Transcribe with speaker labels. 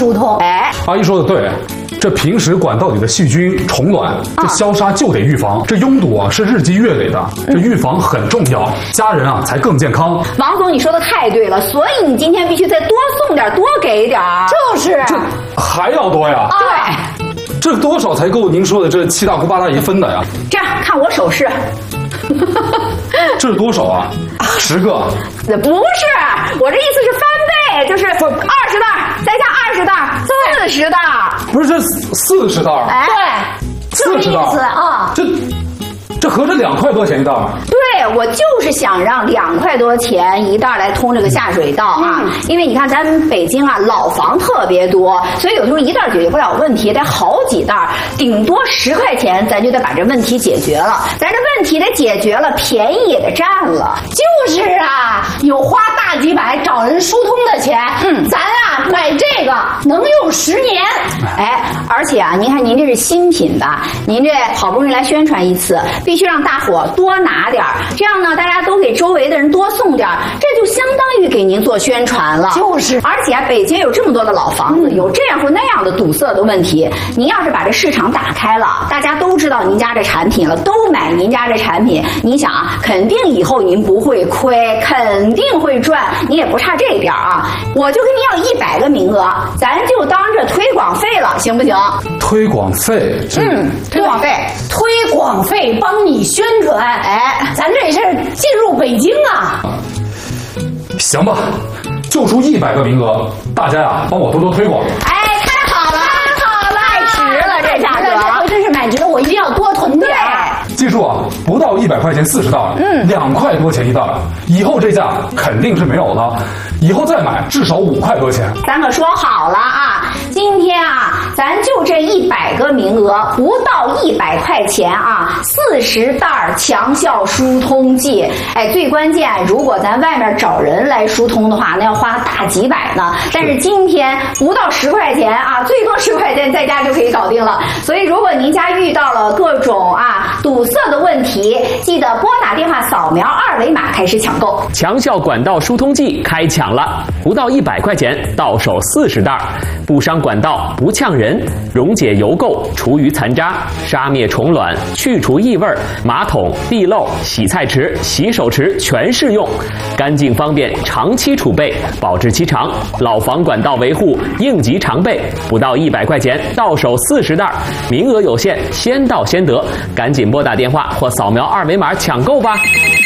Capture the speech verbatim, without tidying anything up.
Speaker 1: 疏通。
Speaker 2: 哎，
Speaker 3: 阿姨说的对。这平时管道里的细菌、虫卵，这消杀就得预防。这拥堵啊是日积月累的，这预防很重要，家人啊才更健康。
Speaker 2: 王总，你说的太对了，所以你今天必须再多送点，多给点。
Speaker 1: 就是，
Speaker 3: 这还要多呀？
Speaker 2: 对，
Speaker 3: 这多少才够您说的这七大姑八大姨分的呀？
Speaker 2: 这样看我手势。
Speaker 3: 这是多少啊？十个？
Speaker 2: 不是，我这意思是翻倍，就是二十袋，再加二十袋，四十袋。
Speaker 3: 不是，这四十袋？
Speaker 2: 哎，
Speaker 1: 对，
Speaker 3: 四十袋
Speaker 1: 啊，
Speaker 3: 这这合着两块多钱一袋？
Speaker 2: 对，我就是想让两块多钱一袋来通这个下水道啊，嗯、因为你看咱们北京啊老房特别多，所以有时候一袋解决不了问题，得好几袋，顶多十块钱咱就得把这问题解决了。咱这问题得解决了，便宜也得占了。
Speaker 1: 就是啊，有花大几百找人疏通的钱，嗯，咱啊买这个能用十年。
Speaker 2: 哎，而且啊，您看您这是新品吧？您这好不容易来宣传一次，必须让大伙多拿点儿，这样呢，大家都给周围的人多送点儿，这就相当于给您做宣传了。
Speaker 1: 就是，
Speaker 2: 而且啊，北京有这么多的老房子，有这样或那样的堵塞的问题，您要是把这市场打开了，大家都知道您家这产品了，都买您家这产品，你想啊，肯定以后您不会亏，肯定会赚，你也不差这点儿啊。我就跟您要一百个名额，咱就当这推广费了，行不行？
Speaker 3: 推广费？
Speaker 2: 嗯，推广费，
Speaker 1: 推广费帮你宣传。哎，咱这事儿进入北京啊。
Speaker 3: 行吧，就出一百个名额，大家呀帮我多多推广。
Speaker 2: 哎，太好了，太好了，太值了，这价格，
Speaker 1: 这回真是买值了，我一定要多囤点。
Speaker 3: 记住啊，不到一百块钱四十袋，嗯，两块多钱一袋，以后这价肯定是没有了，以后再买至少五块多钱。
Speaker 2: 咱可说好了啊，今天啊，咱就这一百个名额，不到一百块钱啊，四十袋强效疏通剂。哎，最关键，如果咱外面找人来疏通的话，那要花大几百呢。但是今天不到十块钱啊，最多十块钱在家就可以搞定了。所以，如果您家遇到了各种啊堵塞的问题，记得拨打电话扫描二维码开始抢购。
Speaker 4: 强效管道疏通剂开抢了，不到一百块钱，到手四十袋，不伤管道，不呛人，溶解油垢，除余残渣，杀灭虫卵，去除异味，马桶、地漏、洗菜池、洗手池全适用，干净方便，长期储备，保质期长。老房管道维护应急常备，不到一百块钱，到手四十袋，名额有限，先到先得，赶紧拨打电话或扫描二维码抢购吧。